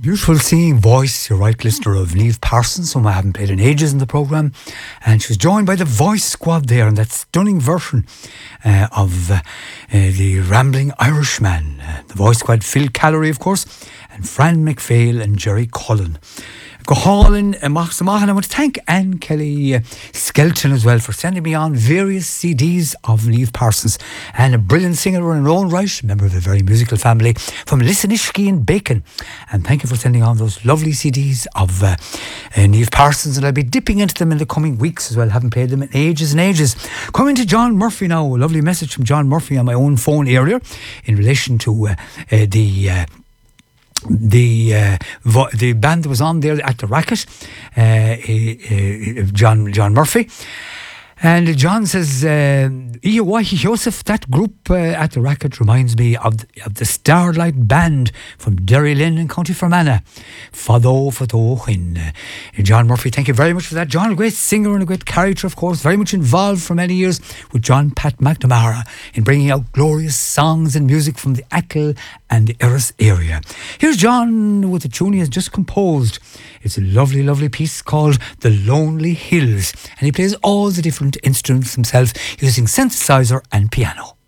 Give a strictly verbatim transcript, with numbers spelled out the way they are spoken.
Beautiful singing voice, you're right, listener, of Niamh Parsons, whom I haven't played in ages in the programme. And she was joined by the Voice Squad there in that stunning version uh, of uh, uh, the Rambling Irishman. Uh, the Voice Squad, Phil Callery, of course, and Fran McPhail and Jerry Cullen. Go hauling uh, Mach Samahan. I want to thank Anne Kelly uh, Skelton as well for sending me on various C Ds of Niamh Parsons, and a brilliant singer in her own right, member of a very musical family from Lissanishky and Bacon. And thank you for sending on those lovely C Ds of uh, uh, Niamh Parsons, and I'll be dipping into them in the coming weeks as well. Haven't played them in ages and ages. Coming to John Murphy now, a lovely message from John Murphy on my own phone earlier in relation to uh, uh, the uh, the uh, vo- the band that was on there at the Racket, uh, uh, uh, John John Murphy. And John says, uh, Iyawahi Joseph, that group uh, at the Racket reminds me of the, of the Starlight Band from Derrylin in County Fermanagh. Fado, fado, whin. Uh, John Murphy, thank you very much for that. John, a great singer and a great character, of course, very much involved for many years with John Pat McNamara in bringing out glorious songs and music from the Achill and the Erris area. Here's John with a tune he has just composed. It's a lovely, lovely piece called The Lonely Hills, and he plays all the different instruments himself using synthesizer and piano.